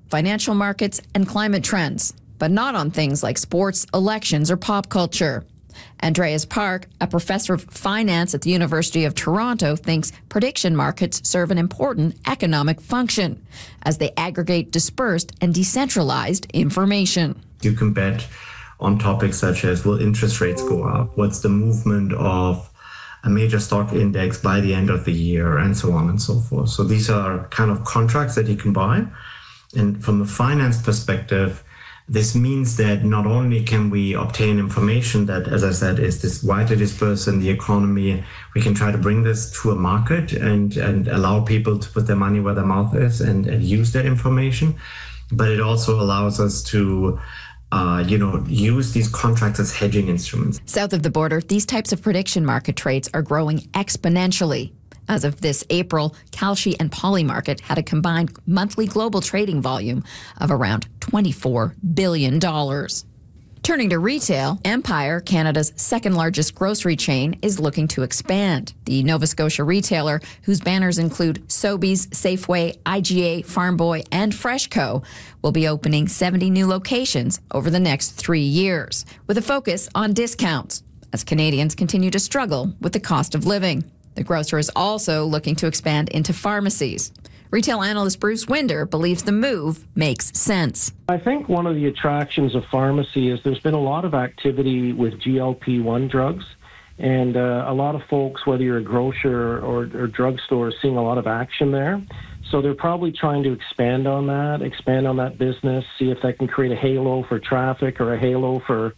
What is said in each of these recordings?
financial markets, and climate trends, but not on things like sports, elections, or pop culture. Andreas Park, a professor of finance at the University of Toronto, thinks prediction markets serve an important economic function as they aggregate dispersed and decentralized information. You can bet on topics such as, will interest rates go up? What's the movement of a major stock index by the end of the year, and so on and so forth. So these are kind of contracts that you can buy. And from a finance perspective, this means that not only can we obtain information that, as I said, is this widely dispersed in the economy, we can try to bring this to a market and allow people to put their money where their mouth is and use that information. But it also allows us to use these contracts as hedging instruments. South of the border, these types of prediction market trades are growing exponentially. As of this April, Kalshi and Polymarket had a combined monthly global trading volume of around $24 billion. Turning to retail, Empire, Canada's second-largest grocery chain, is looking to expand. The Nova Scotia retailer, whose banners include Sobeys, Safeway, IGA, Farm Boy, and FreshCo, will be opening 70 new locations over the next 3 years, with a focus on discounts, as Canadians continue to struggle with the cost of living. The grocer is also looking to expand into pharmacies. Retail analyst Bruce Winder believes the move makes sense. I think one of the attractions of pharmacy is there's been a lot of activity with GLP-1 drugs, and a lot of folks, whether you're a grocer or drugstore, are seeing a lot of action there. So they're probably trying to expand on that business, see if that can create a halo for traffic or a halo for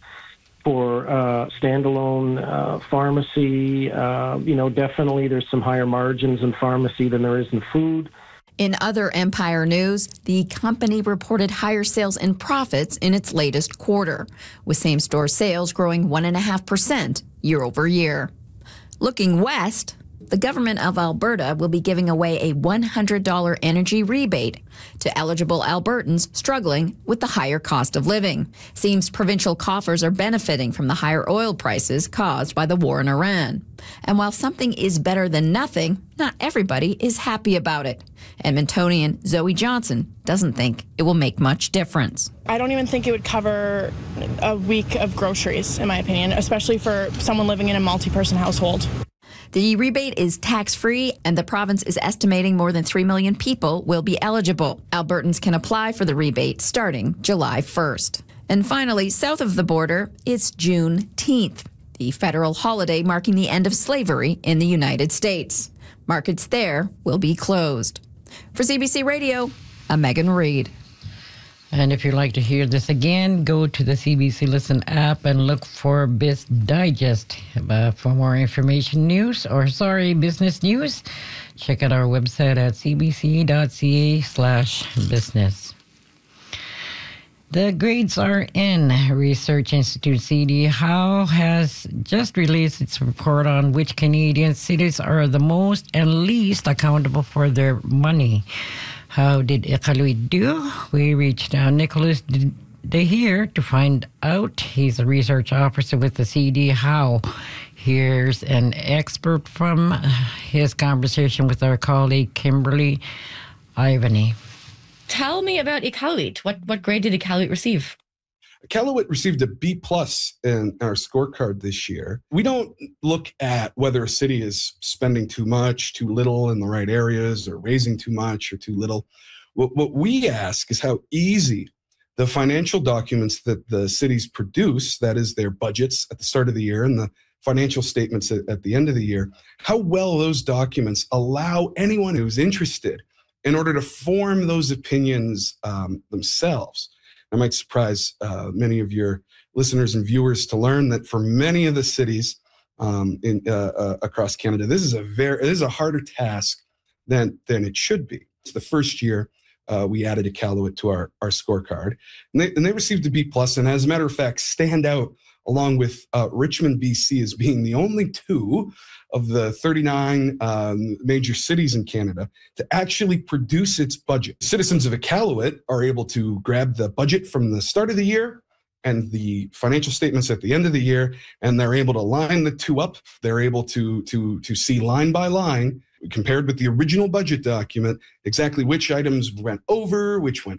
standalone pharmacy. Definitely there's some higher margins in pharmacy than there is in food. In other Empire news, the company reported higher sales and profits in its latest quarter, with same-store sales growing 1.5% year over year. Looking west, the government of Alberta will be giving away a $100 energy rebate to eligible Albertans struggling with the higher cost of living. Seems provincial coffers are benefiting from the higher oil prices caused by the war in Iran. And while something is better than nothing, not everybody is happy about it. Edmontonian Zoe Johnson doesn't think it will make much difference. I don't even think it would cover a week of groceries, in my opinion, especially for someone living in a multi-person household. The rebate is tax-free, and the province is estimating more than 3 million people will be eligible. Albertans can apply for the rebate starting July 1st. And finally, south of the border, it's Juneteenth, the federal holiday marking the end of slavery in the United States. Markets there will be closed. For CBC Radio, I'm Megan Reid. And if you'd like to hear this again, go to the CBC Listen app and look for Biz Digest. For more business news, check out our website at cbc.ca/business. The grades are in. Research Institute CD Howe has just released its report on which Canadian cities are the most and least accountable for their money. How did Iqaluit do? We reached Nicholas Dehir to find out. He's a research officer with the CD Howe. Here's an expert from his conversation with our colleague Kimberly Ivany. Tell me about Iqaluit. What grade did Iqaluit receive? Iqaluit received a B+ in our scorecard this year. We don't look at whether a city is spending too much, too little in the right areas, or raising too much or too little. What we ask is how easy the financial documents that the cities produce, that is their budgets at the start of the year and the financial statements at the end of the year, how well those documents allow anyone who's interested in order to form those opinions themselves. I might surprise many of your listeners and viewers to learn that for many of the cities across Canada, this is a harder task than it should be. It's the first year we added Iqaluit to our scorecard, and they received a B+, and as a matter of fact, stand out along with Richmond, BC, as being the only two of the 39 major cities in Canada to actually produce its budget. Citizens of Iqaluit are able to grab the budget from the start of the year and the financial statements at the end of the year, and they're able to line the two up. They're able to see line by line, compared with the original budget document, exactly which items went over, which went